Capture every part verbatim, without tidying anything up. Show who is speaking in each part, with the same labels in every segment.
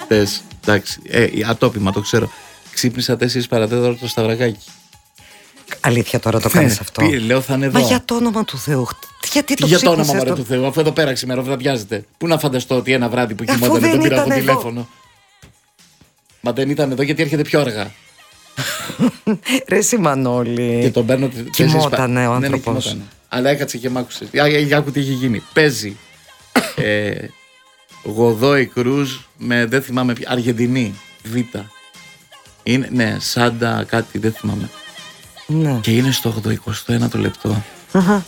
Speaker 1: Πες, εντάξει, ε, ατόπιμα το ξέρω. Ξύπνησα τέσσερις παρατέταρτο το Σταυρακάκι.
Speaker 2: Αλήθεια τώρα το κάνεις αυτό?
Speaker 1: Πει, λέω θα είναι εδώ.
Speaker 2: Μα για το όνομα του Θεού. Γιατί το
Speaker 1: για το όνομα
Speaker 2: στο...
Speaker 1: του Θεού, αφού εδώ πέρα ξημεροβραδιάζεται. Πού να φανταστώ ότι ένα βράδυ που κοιμόταν δεν πήρα από τηλέφωνο. Μα δεν ήταν εδώ γιατί έρχεται πιο αργά.
Speaker 2: Ρε εσύ Μανώλη.
Speaker 1: Και τον παίρνω.
Speaker 2: Κοιμότανε ο άνθρωπος.
Speaker 1: Ναι, ναι, αλλά έκατσε και μ' άκουσε. Για άκου τι είχε γίνει. Παίζει ε, Γοδόη Κρούζ με δεν θυμάμαι ποια. Αργεντινή Β. Είναι, ναι, Σάντα κάτι δεν θυμάμαι.
Speaker 2: Ναι.
Speaker 1: Και είναι στο ογδοηκοστό ένατο λεπτό.
Speaker 2: Uh-huh.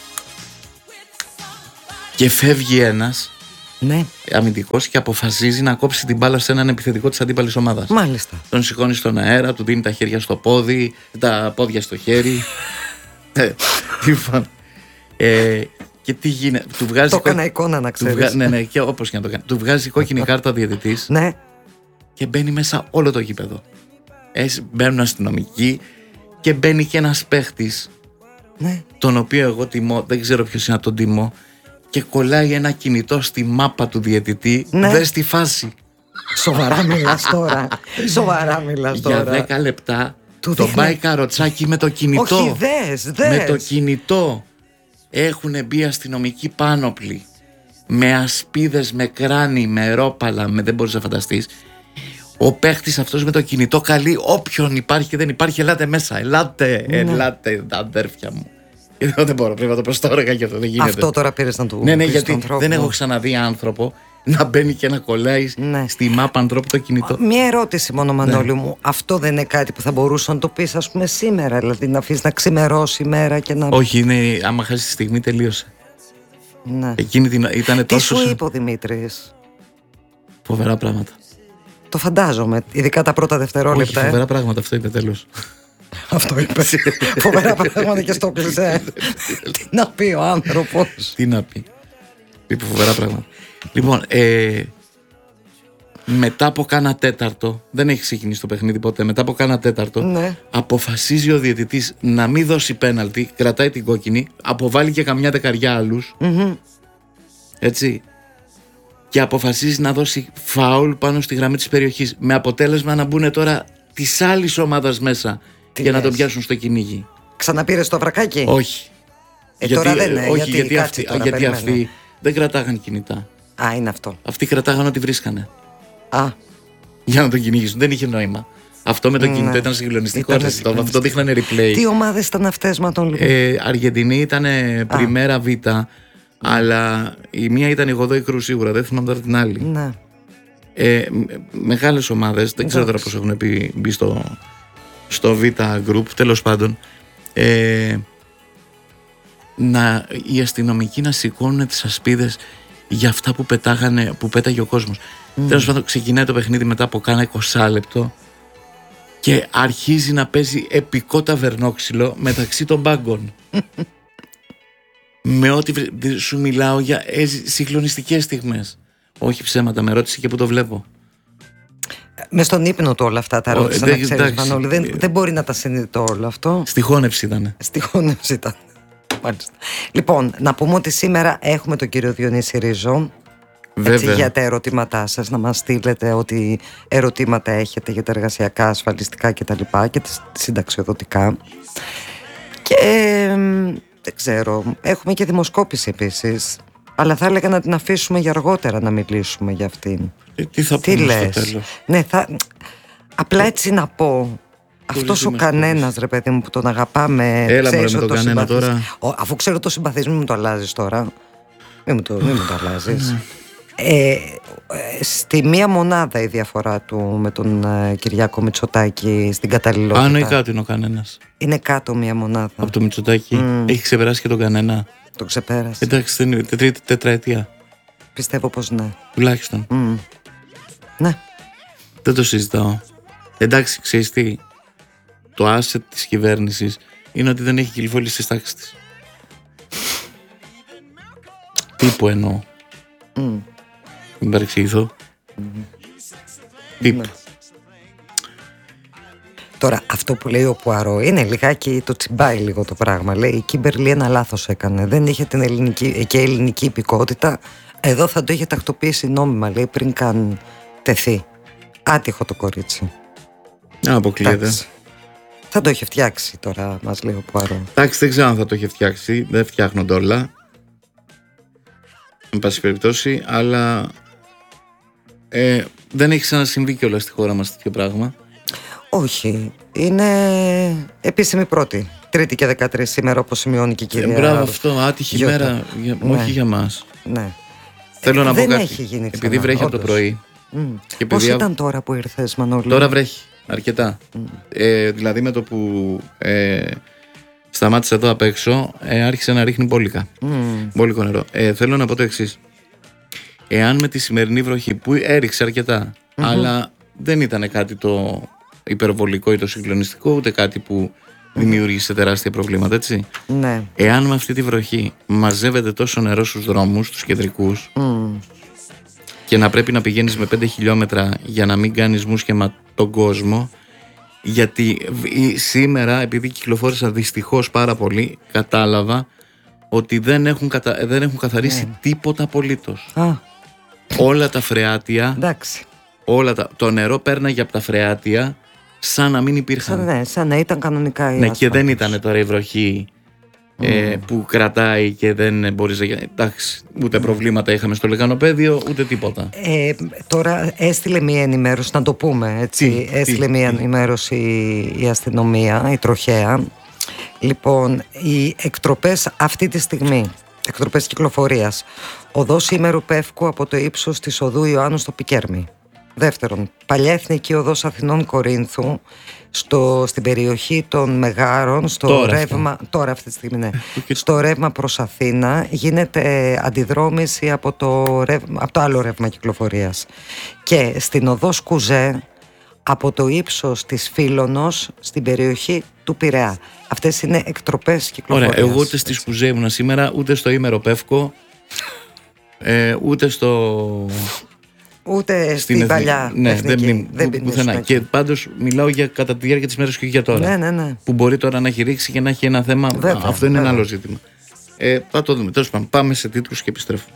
Speaker 1: Και φεύγει ένας,
Speaker 2: ναι,
Speaker 1: αμυντικός, και αποφασίζει να κόψει την μπάλα σε έναν επιθετικό της αντίπαλης ομάδας.
Speaker 2: Μάλιστα.
Speaker 1: Τον σηκώνει στον αέρα, του δίνει τα χέρια στο πόδι, τα πόδια στο χέρι. Λοιπόν. ε, και τι γίνεται. Του βγάζει
Speaker 2: το έκανα εικόνα να ξέρεις.
Speaker 1: Βγα... Ναι, ναι, και όπως και να το κάνει. Του βγάζει κόκκινη κάρτα ο διαιτητής.
Speaker 2: Ναι.
Speaker 1: Και μπαίνει μέσα όλο το γήπεδο. Έτσι, μπαίνουν αστυνομικοί και μπαίνει και ένας παίχτης.
Speaker 2: Ναι.
Speaker 1: Τον οποίο εγώ τιμώ, δεν ξέρω ποιος είναι να τον τιμώ. Και κολλάει ένα κινητό στη μάπα του διαιτητή. Ναι. Δες τη φάση.
Speaker 2: Σοβαρά μιλάς τώρα. Σοβαρά μιλάς τώρα.
Speaker 1: Για δέκα λεπτά
Speaker 2: του
Speaker 1: τον πάει καροτσάκι με το κινητό.
Speaker 2: Όχι, δες, δες.
Speaker 1: Με το κινητό. Έχουν μπει αστυνομικοί πάνωπλοι. Με ασπίδες, με κράνη, με ρόπαλα, με δεν μπορείς να φανταστείς. Ο παίχτης αυτός με το κινητό καλεί όποιον υπάρχει και δεν υπάρχει, ελάτε μέσα. Ελάτε, ναι. ελάτε, αδέρφια μου. Και δεν μπορώ, πρέπει να το προστόρεγα και αυτό δεν γίνεται.
Speaker 2: Αυτό τώρα πήρες να του
Speaker 1: ναι, ναι, γιατί δεν έχω ξαναδεί άνθρωπο να μπαίνει και να κολλάει ναι. στη μάπα ανθρώπου το κινητό.
Speaker 2: Μια ερώτηση μόνο, Μανώλη ναι. μου. Αυτό δεν είναι κάτι που θα μπορούσε να το πεις, ας πούμε, σήμερα? Δηλαδή να αφήσεις να ξημερώσει η μέρα και να.
Speaker 1: Όχι, είναι, άμα χάσει τη στιγμή τελείωσε.
Speaker 2: Ναι.
Speaker 1: Εκείνη την, ήταν
Speaker 2: τι
Speaker 1: τόσο.
Speaker 2: σου είπε ο Δημήτρης?
Speaker 1: Φοβερά πράγματα.
Speaker 2: Το φαντάζομαι, ειδικά τα πρώτα δευτερόλεπτα.
Speaker 1: Όχι, φοβερά
Speaker 2: ε.
Speaker 1: πράγματα, αυτό είπε τέλος.
Speaker 2: Αυτό είπε. Φοβερά πράγματα και στο κλεισέ. Τι να πει ο άνθρωπος.
Speaker 1: Τι να πει. Είπε φοβερά πράγματα. Λοιπόν, ε, μετά από κάνα τέταρτο, δεν έχει ξεκινήσει το παιχνίδι ποτέ, μετά από κάνα τέταρτο,
Speaker 2: ναι.
Speaker 1: αποφασίζει ο διαιτητής να μην δώσει πέναλτι, κρατάει την κόκκινη, αποβάλλει και καμιά δεκαριά άλλους, mm-hmm. έτσι, και αποφασίζει να δώσει φάουλ πάνω στη γραμμή της περιοχής, με αποτέλεσμα να μπουν τώρα της άλλης ομάδας μέσα. Τι για λες? Να τον πιάσουν στο κυνήγι.
Speaker 2: Ξαναπήρες το βρακάκι?
Speaker 1: Όχι.
Speaker 2: Ε, γιατί, τώρα δεν είναι.
Speaker 1: Όχι,
Speaker 2: γιατί,
Speaker 1: γιατί, αυτοί, γιατί αυτοί δεν κρατάγαν κινητά.
Speaker 2: Α, είναι αυτό.
Speaker 1: Αυτοί κρατάγαν ό,τι βρίσκανε.
Speaker 2: Α.
Speaker 1: Για να τον κυνηγήσουν. Δεν είχε νόημα. Αυτό με το κινητό ναι. ήταν συγκλονιστικό. Αυτό το δείχνανε replay.
Speaker 2: Τι ομάδες ήταν αυτές, Ματών, λοιπόν?
Speaker 1: Ε, Αργεντινή ήταν Πριμέρα Β. Αλλά η μία ήταν η Γοδόη Κρούζ σίγουρα. Δεν θυμάμαι τώρα την άλλη.
Speaker 2: Ναι.
Speaker 1: Ε, μεγάλες ομάδες. Δεν ξέρω τώρα πώς έχουν μπει στο. στο Β group, τέλος πάντων, ε, να, οι αστυνομικοί να σηκώνουν τις ασπίδες για αυτά που, πετάγανε, που πέταγε ο κόσμος. Mm. Τέλος πάντων, ξεκινάει το παιχνίδι μετά από κάνα είκοσι λεπτό και αρχίζει να παίζει επικό ταβερνόξυλο μεταξύ των μπάγκων. Με ό,τι σου μιλάω για ε, συγκλονιστικές στιγμές. Όχι ψέματα, με ρώτησε και που το βλέπω.
Speaker 2: Μες στον ύπνο του όλα αυτά τα ρώτησα, να ξέρεις, Μανώλη. Δεν, δεν μπορεί να τα συνειδητώ όλο αυτό.
Speaker 1: Στη χώνευση ήταν.
Speaker 2: Στη χώνευση ήταν. Μάλιστα. Λοιπόν, να πούμε ότι σήμερα έχουμε τον κύριο Διονύση Ριζό. Έτσι, για τα ερωτήματά σας, να μας στείλετε ό,τι ερωτήματα έχετε για τα εργασιακά, ασφαλιστικά κτλ. Και τα συνταξιοδοτικά. Και ε, δεν ξέρω, έχουμε και δημοσκόπηση επίσης. Αλλά θα έλεγα να την αφήσουμε για αργότερα να μιλήσουμε για αυτήν.
Speaker 1: Ε, τι θα πούμε στο τέλος?
Speaker 2: Ναι, θα... απλά έτσι να πω. Αυτός ο κανένας, ρε παιδί μου, που τον αγαπάμε.
Speaker 1: Έλα μωρέ με τον κανένα συμπαθείς... τώρα.
Speaker 2: Ο, αφού ξέρω το συμπαθείς, μην μου το αλλάζεις τώρα. Μην μου το, μην μου το αλλάζεις. ε, στη μία μονάδα η διαφορά του με τον ε, Κυριάκο Μητσοτάκη στην καταλληλότητα.
Speaker 1: Πάνω ή κάτω είναι ο κανένας?
Speaker 2: Είναι κάτω μία μονάδα.
Speaker 1: Από το Μητσοτάκη. Mm. Έχει ξεπεράσει και τον κανένα?
Speaker 2: Το ξεπέρασε.
Speaker 1: Εντάξει, είναι τετρίτη τετραετία.
Speaker 2: Πιστεύω πως ναι.
Speaker 1: Τουλάχιστον.
Speaker 2: Mm. Ναι.
Speaker 1: Δεν το συζητάω. Εντάξει, ξέρεις τι, το asset της κυβέρνησης είναι ότι δεν έχει κυλφόλη στις τάξεις της. Τύπου εννοώ.
Speaker 2: Mm.
Speaker 1: Μην παρεξηγηθώ.
Speaker 2: Mm.
Speaker 1: Τύπου.
Speaker 2: Ναι. Τώρα αυτό που λέει ο Πουαρό είναι λιγάκι, το τσιμπάει λίγο το πράγμα. Λέει η Κίμπερλι ένα λάθος έκανε. Δεν είχε την ελληνική και ελληνική υπηκότητα. Εδώ θα το είχε τακτοποιήσει νόμιμα, λέει, πριν καν τεθεί. Άτυχο το κορίτσι.
Speaker 1: Να αποκλείεται.
Speaker 2: Θα το είχε φτιάξει τώρα, μας λέει ο Πουαρό.
Speaker 1: Εντάξει, δεν ξέρω αν θα το είχε φτιάξει. Δεν φτιάχνονται όλα. Εν πάση περιπτώσει, αλλά ε, δεν έχει ξανασυμβεί κιόλας στη χώρα μας τέτοιο πράγμα.
Speaker 2: Όχι. Είναι επίσημη πρώτη. Τρίτη και δεκατρείς σήμερα, όπως σημειώνει και η κυρία.
Speaker 1: Ε, μπράβο, αυτό. Άτυχη Γιώτα. Μέρα. Για, ναι. Όχι για μας.
Speaker 2: Ναι.
Speaker 1: Θέλω ε, να
Speaker 2: δεν
Speaker 1: πω κάτι.
Speaker 2: Έχει γίνει ξανά,
Speaker 1: επειδή βρέχει
Speaker 2: όντως.
Speaker 1: Από το πρωί.
Speaker 2: Mm. Και Πώς παιδιά... ήταν τώρα που ήρθες, Μανώλη?
Speaker 1: Τώρα βρέχει. Αρκετά. Mm. Ε, δηλαδή με το που ε, σταμάτησα εδώ απ' έξω, ε, άρχισε να ρίχνει μπόλικα. Mm. Μπόλικο νερό. Ε, θέλω να πω το εξής. Εάν με τη σημερινή βροχή που έριξε αρκετά, mm-hmm. αλλά δεν ήταν κάτι το υπερβολικό ή το συγκλονιστικό, ούτε κάτι που δημιούργησε τεράστια προβλήματα, έτσι.
Speaker 2: Ναι.
Speaker 1: Εάν με αυτή τη βροχή μαζεύεται τόσο νερό στους δρόμους, τους κεντρικούς, mm. και να πρέπει να πηγαίνεις με πέντε χιλιόμετρα για να μην κάνεις μουσκεμα τον κόσμο, γιατί σήμερα, επειδή κυκλοφόρησα δυστυχώς πάρα πολύ, κατάλαβα ότι δεν έχουν, κατα... δεν έχουν καθαρίσει yeah. τίποτα απολύτως. Ah. Όλα τα φρεάτια,
Speaker 2: εντάξει.
Speaker 1: όλα τα... το νερό πέρναγε από τα φρεάτια σαν να μην υπήρχαν.
Speaker 2: Σαν, ναι, σαν να ήταν κανονικά η
Speaker 1: ναι,
Speaker 2: ασφάλτος.
Speaker 1: Και δεν ήταν τώρα η βροχή mm. ε, που κρατάει και δεν μπορείς να... Εντάξει, ούτε mm. προβλήματα είχαμε στο λεγανοπέδιο, ούτε τίποτα.
Speaker 2: Ε, τώρα έστειλε μία ενημέρωση, να το πούμε έτσι. Τι, έστειλε τι, μία τι. ενημέρωση η αστυνομία, η τροχέα. Λοιπόν, οι εκτροπές αυτή τη στιγμή, εκτροπές κυκλοφορίας, οδός Ήμερου Πεύκου από το ύψος της οδού Ιωάννου στο Πικέρμι. Δεύτερον, παλιάεθνικη οδός Αθηνών Κορίνθου, στο, στην περιοχή των Μεγάρων, στο
Speaker 1: τώρα
Speaker 2: ρεύμα,
Speaker 1: αυτό.
Speaker 2: τώρα αυτή τη στιγμή, ναι, στο ρεύμα προς Αθήνα, γίνεται αντιδρόμηση από το, ρεύμα, από το άλλο ρεύμα κυκλοφορίας. Και στην οδό Σκουζέ, από το ύψος της Φίλωνος, στην περιοχή του Πειραιά. Αυτές είναι εκτροπές κυκλοφορίας.
Speaker 1: Ωραία, εγώ ούτε στη Σκουζέ ήμουνα σήμερα, ούτε στο Ήμερο Πεύκο, ε, ούτε στο...
Speaker 2: Ούτε στην εθνική, παλιά
Speaker 1: ναι,
Speaker 2: εθνική.
Speaker 1: Δεν, δεν πουθενά. Και πάντως μιλάω για κατά τη διάρκεια της μέρας και για τώρα.
Speaker 2: Ναι, ναι, ναι.
Speaker 1: Που μπορεί τώρα να έχει ρίξει και να έχει ένα θέμα.
Speaker 2: Βέβαια,
Speaker 1: αυτό είναι
Speaker 2: βέβαια.
Speaker 1: ένα άλλο ζήτημα. Ε, θα το δούμε. Τέλος πάντων, πάμε σε τίτλους και επιστρέφουμε.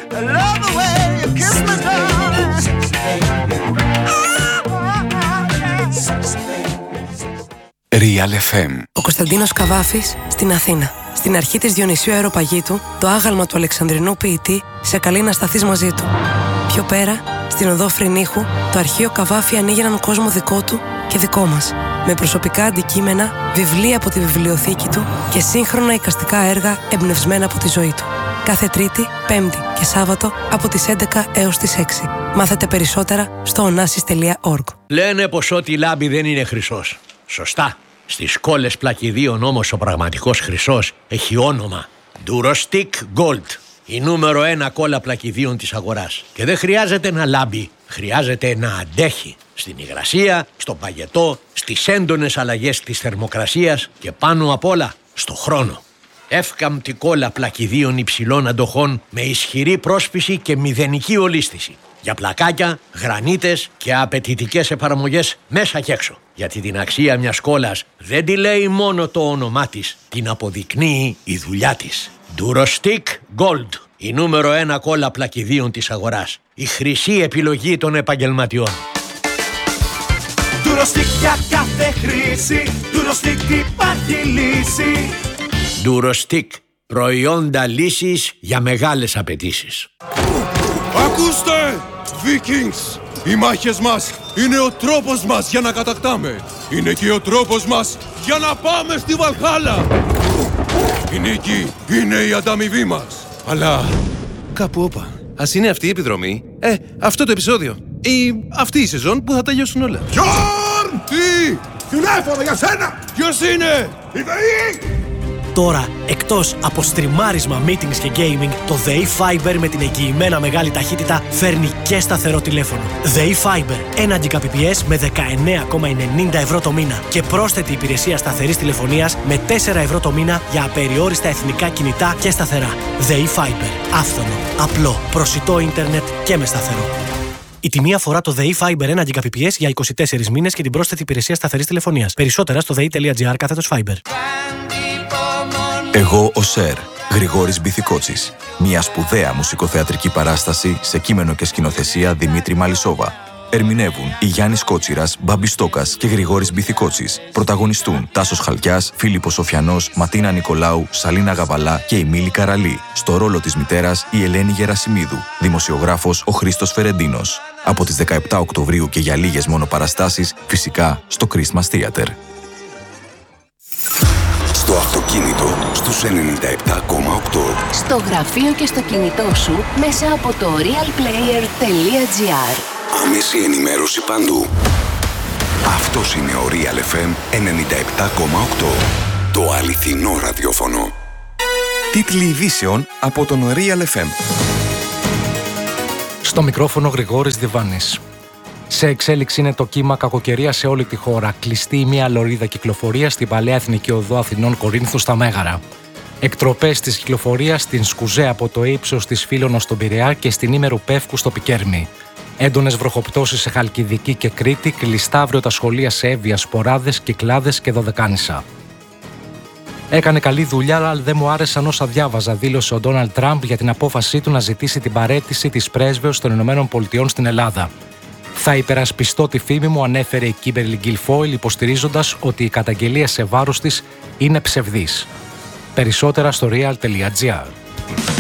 Speaker 3: Real εφ εμ.
Speaker 4: Ο Κωνσταντίνος Καβάφης στην Αθήνα. Στην αρχή της Διονυσίου Αεροπαγήτου, το άγαλμα του Αλεξανδρινού ποιητή σε καλεί να σταθείς μαζί του. Πιο πέρα, στην οδό Φρυνίχου, το αρχείο Καβάφη ανοίγει έναν κόσμο δικό του και δικό μας. Με προσωπικά αντικείμενα, βιβλία από τη βιβλιοθήκη του και σύγχρονα εικαστικά έργα εμπνευσμένα από τη ζωή του. Κάθε Τρίτη, Πέμπτη και Σάββατο από τις έντεκα έως τις έξι. Μάθετε περισσότερα στο onassis τελεία org.
Speaker 5: Λένε πως ό,τι λάμπει δεν είναι χρυσός. Σωστά. Στις κόλλες πλακιδίων όμως ο πραγματικός χρυσός έχει όνομα. Durostic Gold. Η νούμερο ένα κόλλα πλακιδίων της αγοράς. Και δεν χρειάζεται να λάμπει, χρειάζεται να αντέχει. Στην υγρασία, στον παγετό, στις έντονες αλλαγές της θερμοκρασίας και πάνω απ' όλα στο χρόνο. Εύκαμπτη κόλλα πλακιδίων υψηλών αντοχών με ισχυρή πρόσπιση και μηδενική ολίσθηση. Για πλακάκια, γρανίτες και απαιτητικές εφαρμογές μέσα και έξω. Γιατί την αξία μιας κόλλας δεν τη λέει μόνο το όνομά της, την αποδεικνύει η δουλειά της. Durostic Gold, η νούμερο ένα κόλλα πλακιδίων της αγοράς. Η χρυσή επιλογή των επαγγελματιών.
Speaker 6: Durostic για κάθε χρήση, Durostic υπάρχει λύση.
Speaker 5: Durostic, προϊόντα λύσης για μεγάλες απαιτήσεις.
Speaker 7: Ακούστε, Vikings! Οι μάχες μας είναι ο τρόπος μας για να κατακτάμε. Είναι και ο τρόπος μας για να πάμε στη Βαλχάλα. Η νίκη είναι η ανταμοιβή μας. Αλλά κάπου όπα. Ας είναι αυτή η επιδρομή. Ε, αυτό το επεισόδιο. Ή αυτή η σεζόν που θα τελειώσουν όλα. Γιόρν! Τι! Τηλέφωνο για σένα! Ποιος είναι? Η ΔΕΗ!
Speaker 8: Τώρα, εκτός από στριμάρισμα, meetings και gaming, το ΔΕΗ Fiber με την εγγυημένα μεγάλη ταχύτητα φέρνει και σταθερό τηλέφωνο. ΔΕΗ Fiber, ένα Gbps με δεκαεννέα κόμμα ενενήντα ευρώ το μήνα και πρόσθετη υπηρεσία σταθερής τηλεφωνίας με τέσσερα ευρώ το μήνα για απεριόριστα εθνικά κινητά και σταθερά. ΔΕΗ Fiber, άφθονο, απλό, προσιτό ίντερνετ και με σταθερό. Η τιμή αφορά το ΔΕΗ Fiber ένα Gbps για είκοσι τέσσερις μήνες και την πρόσθετη υπηρεσία σταθερής τηλεφωνίας. Περισσότερα στο δei.gr κάθετος Fiber.
Speaker 3: Εγώ ο Σερ, Γρηγόρης Μπιθικότσης. Μια σπουδαία μουσικοθεατρική παράσταση σε κείμενο και σκηνοθεσία Δημήτρη Μαλισσόβα. Ερμηνεύουν η Γιάννης Κότσιρας, Μπάμπης Στόκας και Γρηγόρης Μπιθικότσης. Πρωταγωνιστούν Τάσος Χαλκιάς, Φίλιππος Σοφιανός, Ματίνα Νικολάου, Σαλίνα Γαβαλά και η Μίλη Καραλή. Στο ρόλο της μητέρας η Ελένη Γερασιμίδου. Δημοσιογράφος ο Χρήστος Φερεντίνος. Από τις δεκαεπτά Οκτωβρίου και για λίγες μόνο παραστάσεις, φυσικά στο Christmas Theater.
Speaker 9: Στο αυτοκίνητο στους ενενήντα επτά κόμμα οκτώ.
Speaker 10: Στο γραφείο και στο κινητό σου μέσα από το realplayer τελεία gr.
Speaker 9: Άμεση ενημέρωση παντού. Αυτός είναι ο Real εφ εμ ενενήντα επτά κόμμα οκτώ. Το αληθινό ραδιόφωνο.
Speaker 3: Τίτλοι ειδήσεων από τον Real εφ εμ.
Speaker 11: Στο μικρόφωνο Γρηγόρης Διβάνης. Σε εξέλιξη είναι το κύμα κακοκαιρία σε όλη τη χώρα. Κλειστή μια λωρίδα κυκλοφορία στην παλαιά Εθνική Οδό Αθηνών Κορίνθου στα Μέγαρα. Εκτροπές της κυκλοφορίας στην Σκουζέ από το ύψος της Φίλωνος στον Πειραιά και στην Ήμερου Πεύκου στο Πικέρμι. Έντονες βροχοπτώσεις σε Χαλκιδική και Κρήτη, κλειστά αύριο τα σχολεία σε Εύβοια, Σποράδες, Κυκλάδες και Δωδεκάνησα. Έκανε καλή δουλειά, αλλά δεν μου άρεσαν όσα διάβαζα, δήλωσε ο Ντόναλντ Τραμπ για την απόφασή του να ζητήσει την παραίτηση της πρέσβεως των Ηνωμένων Πολιτειών στην Ελλάδα. Θα υπερασπιστώ τη φήμη μου, ανέφερε η Κίμπερλι Γκιλφόιλ, υποστηρίζοντας ότι οι καταγγελίες σε βάρος της είναι ψευδείς. Περισσότερα στο real τελεία gr.